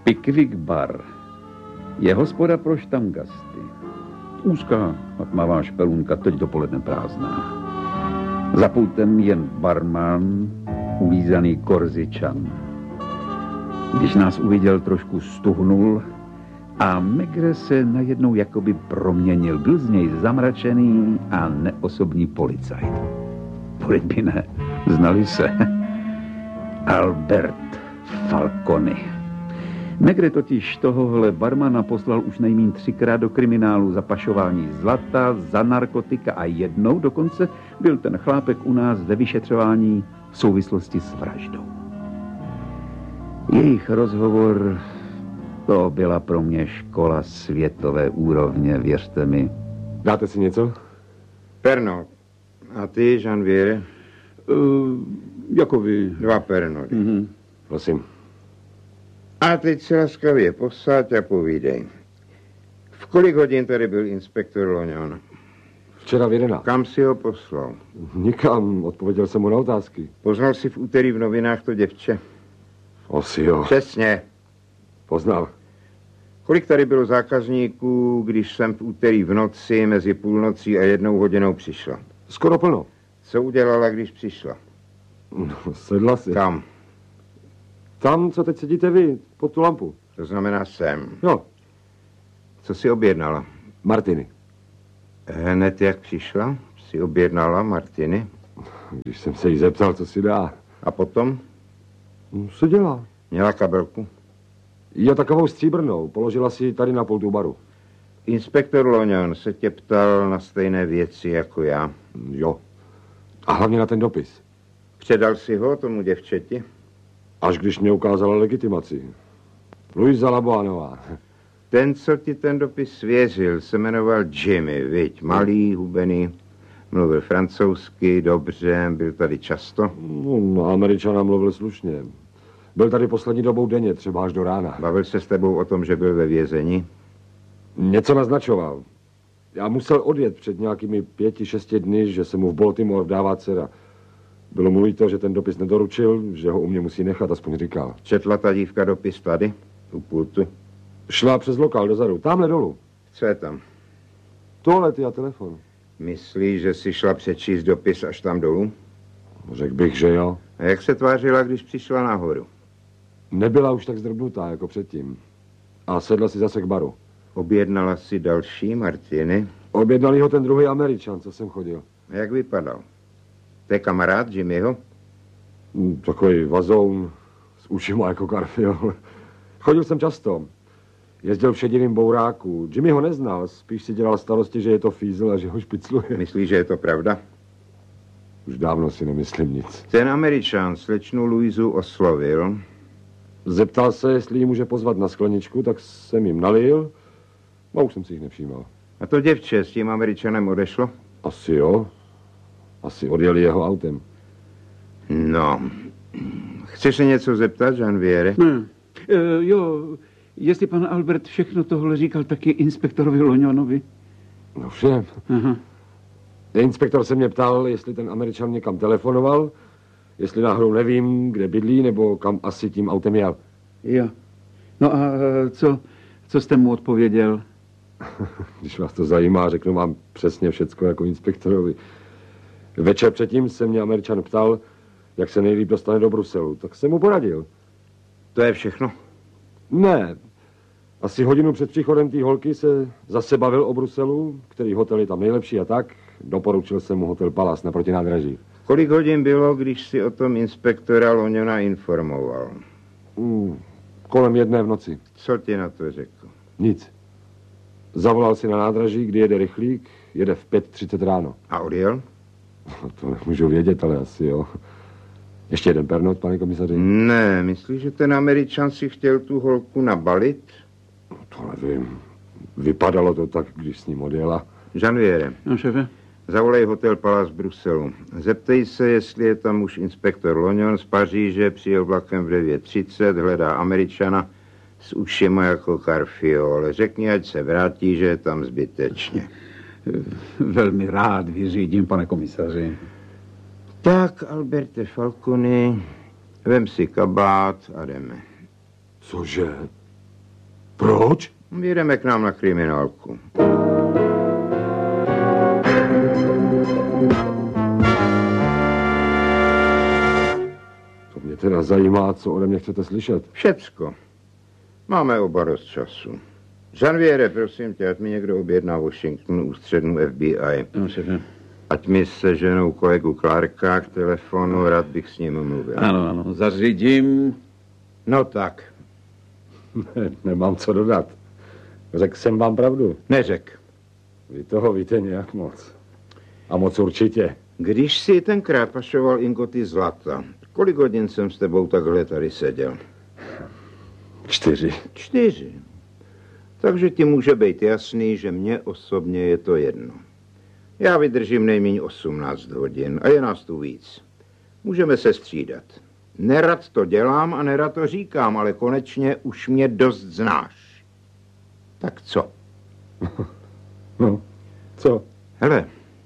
Pickwick Bar je hospoda pro štamgasty. Úzká a tmavá špelunka, teď dopoledne prázdná. Za pultem jen barman, ulízaný Korzičan. Když nás uviděl, trošku stuhnul a Megre se najednou jakoby proměnil. Byl z něj zamračený a neosobní policajt. Proč by ne? Znali se. Albert Falconi. Megre totiž tohohle barmana poslal už nejmín 3krát do kriminálu za pašování zlata, za narkotika a jednou dokonce byl ten chlápek u nás ve vyšetřování v souvislosti s vraždou. Jejich rozhovor, to byla pro mě škola světové úrovně, věřte mi. Dáte si něco? Pernod. A ty, Janviere? Jako vy. 2 Pernody. Mm-hmm. Prosím. A teď se laskavě posaď a povídej. V kolik hodin tady byl inspektor Loňon? Včera v 11. Kam si ho poslal? Nikam, odpověděl jsem mu na otázky. Poznal jsi v úterý v novinách to děvče? Asi jo. Přesně. Poznal. Kolik tady bylo zákazníků, když jsem v úterý v noci mezi půlnocí a 1 hodinou přišla? Skoro plno. Co udělala, když přišla? No, sedla si. Kam? Tam, co teď sedíte vy, pod tu lampu. To znamená sem. Jo. Co si objednala? Martiny. Hned jak přišla, si objednala Martiny. Když jsem se jí zeptal, co si dá. A potom? Seděla. Měla kabelku? Je takovou stříbrnou. Položila si tady na pultu baru. Inspektor Loňon se tě ptal na stejné věci jako já. Jo. A hlavně na ten dopis. Předal si ho tomu děvčeti? Až když mě ukázala legitimaci. Luisa Laboanová. Ten, co ti ten dopis svěřil, se jmenoval Jimmy, viď? Malý, hubený, mluvil francouzsky, dobře, byl tady často. No, Američana mluvil slušně. Byl tady poslední dobou denně, třeba až do rána. Bavil se s tebou o tom, že byl ve vězení? Něco naznačoval. Já musel odjet před nějakými 5-6 dny, že se mu v Baltimore dává dcera. Bylo mu líto, že ten dopis nedoručil, že ho u mě musí nechat, aspoň říkal. Četla ta dívka dopis tady, u pultu? Šla přes lokál dozadu, tamhle dolů. Co je tam? Toalety a telefon. Myslíš, že si šla přečíst dopis až tam dolů? Řekl bych, že jo. A jak se tvářila, když přišla nahoru? Nebyla už tak zdrbnutá jako předtím. A sedla si zase k baru. Objednala si další Martiny? Objednal ho ten druhý Američan, co jsem chodil. A jak vypadal? To je kamarád Jimmyho? Takový vazoun s ušima jako Garfield. Chodil jsem často. Jezdil v šedivým bouráku. Jimmy ho neznal, spíš si dělal starosti, že je to fízl a že ho špicluje. Myslíš, že je to pravda? Už dávno si nemyslím nic. Ten Američan slečnu Luizu oslovil. Zeptal se, jestli ji může pozvat na skleničku, tak jsem jim nalil a už jsem si jich nevšímal. A to děvče s tím Američanem odešlo? Asi jo. Asi odjeli jeho autem. No. Chceš se něco zeptat, Janviere? Jo, jestli pan Albert všechno tohle říkal taky inspektorovi Loňonovi. No všem. Aha. Inspektor se mě ptal, jestli ten Američan někam telefonoval, jestli náhodou nevím, kde bydlí, nebo kam asi tím autem jel. Jo. No a co jste mu odpověděl? Když vás to zajímá, řeknu vám přesně všecko jako inspektorovi. Večer předtím se mě Američan ptal, jak se nejlíp dostane do Bruselu, tak jsem mu poradil. To je všechno? Ne. Asi hodinu před příchodem té holky se zase bavil o Bruselu, který hotel je tam nejlepší a tak. Doporučil jsem mu hotel Palace naproti nádraží. Kolik hodin bylo, když si o tom inspektora Loňona informoval? Kolem 1 v noci. Co ti na to řekl? Nic. Zavolal si na nádraží, kdy jede rychlík, jede v 5:30 ráno. A odjel? To nemůžu vědět, ale asi jo. Ještě jeden Pernod, pane komisaři? Ne, myslíš, že ten Američan si chtěl tu holku nabalit? To nevím. Vypadalo to tak, když s ním odjela. Janviere. No, šefe? Zavolej hotel Palace v Bruselu. Zeptej se, jestli je tam už inspektor Loňon z Paříže, přijel vlakem v 9:30, hledá Američana s ušima jako Garfiol. Řekni, ať se vrátí, že je tam zbytečně. Velmi rád vyřídím, pane komisaři. Tak, Alberte Falconi, vem si kabát a jdeme. Cože? Proč? Jedeme k nám na kriminálku. To mě teda zajímá, co ode mě chcete slyšet. Všecko. Máme oba dost času. Žanviere, prosím tě, ať mi někdo objedná Washingtonu ústřednu FBI. No, šefe. Ať mi se ženou kolegu Clarka k telefonu, rád bych s ním mluvil. Ano, zařídím. No tak. Nemám co dodat. Řekl jsem vám pravdu. Neřek. Vy toho víte nějak moc. A moc určitě. Když si tenkrát pašoval ingoty zlata, kolik hodin jsem s tebou takhle tady seděl? 4. 4. Takže ti může být jasný, že mně osobně je to jedno. Já vydržím nejméně 18 hodin a je nás tu víc. Můžeme se střídat. Nerad to dělám a nerad to říkám, ale konečně už mě dost znáš. Tak co? No, co? Hele,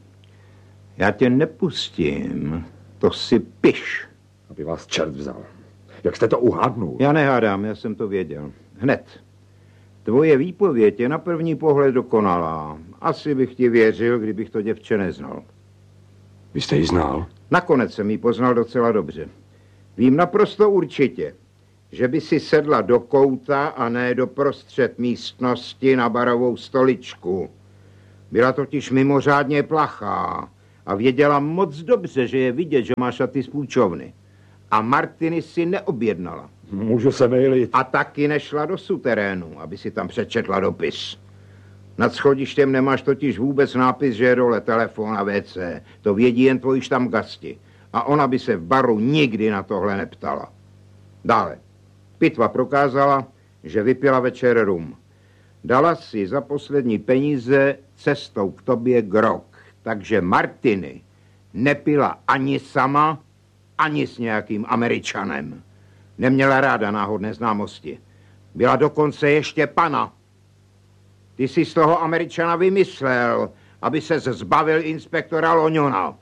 já tě nepustím, to si piš. Aby vás čert vzal. Jak jste to uhádnul? Já nehádám, já jsem to věděl. Hned. Tvoje výpověď je na první pohled dokonalá. Asi bych ti věřil, kdybych to děvče neznal. Vy jste ji znal? Nakonec jsem ji poznal docela dobře. Vím naprosto určitě, že by si sedla do kouta a ne do prostřed místnosti na barovou stoličku. Byla totiž mimořádně plachá a věděla moc dobře, že je vidět, že má šaty z půjčovny. A Martiny si neobjednala. Můžu se mejlit. A taky nešla do suterénu, aby si tam přečetla dopis. Nad schodištěm nemáš totiž vůbec nápis, že je dole telefon a WC. To vědí jen tvoji štamgasti. A ona by se v baru nikdy na tohle neptala. Dále. Pitva prokázala, že vypila večer rum. Dala si za poslední peníze cestou k tobě grog. Takže Martiny nepila ani sama, ani s nějakým Američanem. Neměla ráda náhodné známosti. Byla dokonce ještě pana. Ty jsi z toho Američana vymyslel, aby se zbavil inspektora Loňona.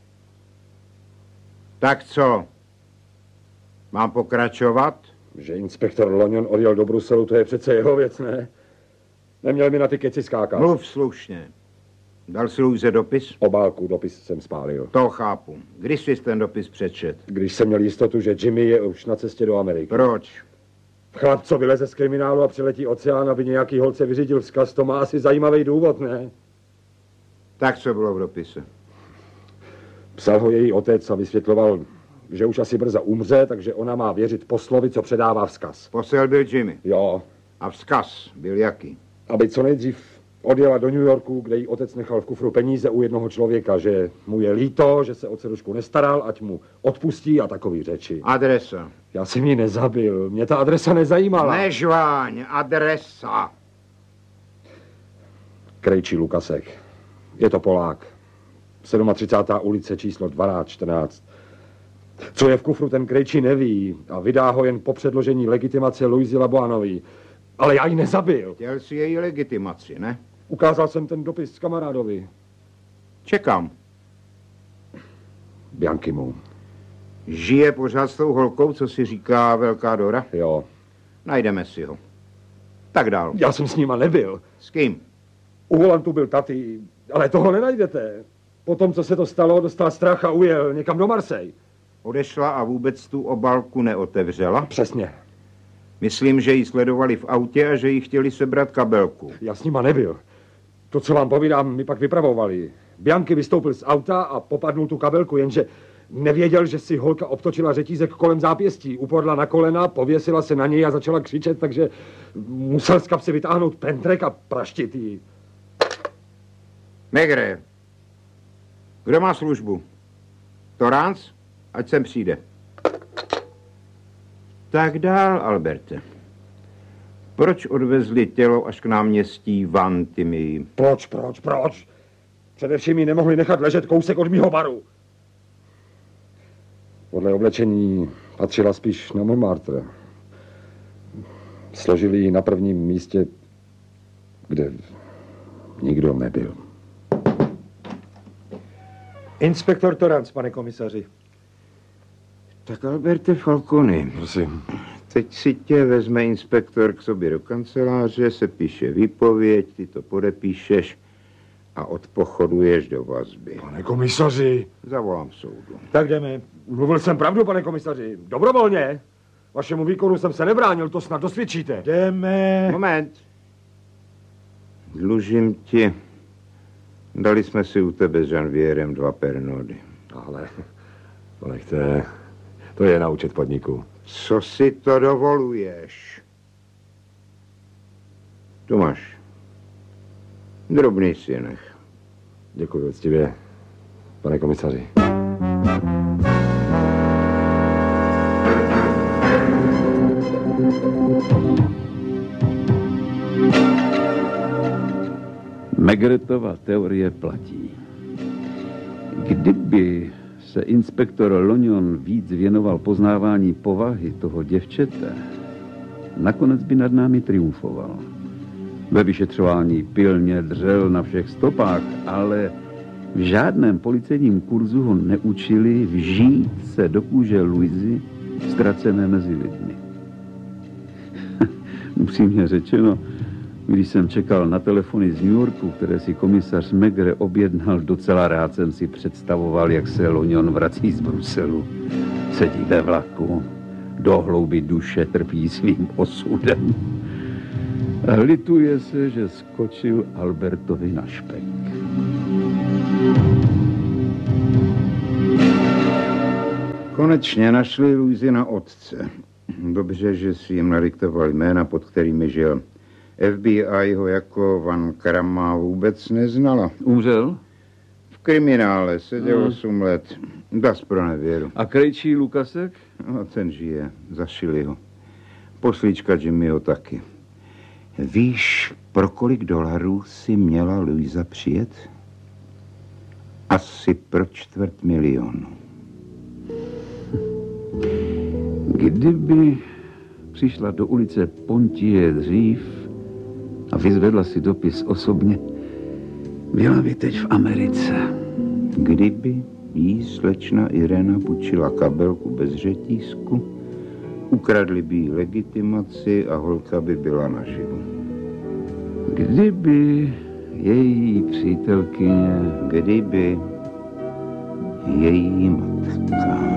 Tak co? Mám pokračovat? Že inspektor Loňon odjel do Bruselu, to je přece jeho věc, ne? Neměl mi na ty keci skákat. Mluv slušně. Dal si Luise dopis? Obálku, dopis jsem spálil. To chápu. Když jsi ten dopis přečet? Když jsem měl jistotu, že Jimmy je už na cestě do Ameriky. Proč? Chlap, co vyleze z kriminálu a přiletí oceán, aby nějaký holce vyřídil vzkaz, to má asi zajímavý důvod, ne? Tak co bylo v dopise? Psal ho její otec a vysvětloval, že už asi brzo umře, takže ona má věřit poslovi, co předává vzkaz. Posel byl Jimmy. Jo. A vzkaz byl jaký? Aby co nejdřív odjela do New Yorku, kde jí otec nechal v kufru peníze u jednoho člověka, že mu je líto, že se o dcerušku nestaral, ať mu odpustí a takový řeči. Adresa. Já jsem ji nezabil, mě ta adresa nezajímala. Nežváň, adresa. Krejčí Lukasek. Je to Polák. 37. ulice číslo 1214. Co je v kufru, ten Krejčí neví a vydá ho jen po předložení legitimace Luisi Laboanovi. Ale já ji nezabil. Chtěl si její legitimaci, ne? Ukázal jsem ten dopis kamarádovi. Čekám. Bianchimu. Žije pořád s tou holkou, co si říká Velká Dora? Jo. Najdeme si ho. Tak dál. Já jsem s nima nebyl. S kým? U volantu byl taty, ale toho nenajdete. Potom, co se to stalo, dostal strach a ujel někam do Marseille. Odešla a vůbec tu obálku neotevřela? Přesně. Myslím, že ji sledovali v autě a že jí chtěli sebrat kabelku. Já s nima nebyl. To, co vám povídám, mi pak vypravovali. Bianchi vystoupil z auta a popadnul tu kabelku, jenže nevěděl, že si holka obtočila řetízek kolem zápěstí. Upadla na kolena, pověsila se na něj a začala křičet, takže musel z kapsy vytáhnout pentrek a praštit jí. Megre, kdo má službu? Torrance? Ať sem přijde. Tak dál, Alberte. Proč odvezli tělo až k náměstí Vantimí? Proč? Především ji nemohli nechat ležet kousek od mýho baru. Podle oblečení patřila spíš na Montmartre. Složili ji na prvním místě, kde nikdo nebyl. Inspektor Torrance, pane komisaři. Tak Alberte Falconi, Prosím. Teď si tě vezme inspektor k sobě do kanceláře, se píše výpověď, ty to podepíšeš a odpochoduješ do vazby. Pane komisaři. Zavolám soudu. Tak jdeme. Mluvil jsem pravdu, pane komisaři. Dobrovolně. Vašemu výkonu jsem se nebránil, to snad dosvědčíte. Jdeme. Moment. Dlužím ti. Dali jsme si u tebe s Janvierem 2 pernody. Ale to nechte. To je na účet podniku. Co si to dovoluješ? Tu máš. Drobný si nech. Děkuji úctivě, pane komisaři. Megretova teorie platí. Kdyby se inspektor Lognon víc věnoval poznávání povahy toho děvčete, nakonec by nad námi triumfoval. Ve vyšetřování pilně dřel na všech stopách, ale v žádném policejním kurzu ho neučili vžít se do kůže Luizy ztracené mezi lidmi. Upřímně řečeno, když jsem čekal na telefony z New Yorku, které si komisař Megre objednal, docela rád jsem si představoval, jak se Lognon vrací z Bruselu. Sedí ve vlaku, do hlouby duše trpí svým osudem. A lituje se, že skočil Albertovi na špek. Konečně našli Luizy na otce. Dobře, že si jim nadiktoval jména, pod kterými žil. FBI ho jako Van Krama vůbec neznala. Umřel? V kriminále seděl 8 let. Das pro nevěru. A krejčí Lukasek? No, ten žije. Zašili ho. Poslíčka Jimmyho taky. Víš, pro kolik dolarů si měla Luisa přijet? Asi pro 250 000. Kdyby přišla do ulice Pontie dřív a vyzvedla si dopis osobně, byla by teď v Americe. Kdyby jí slečna Irena půjčila kabelku bez řetízku, ukradli by jí legitimaci a holka by byla naživu. Kdyby její přítelkyně... Kdyby její matka...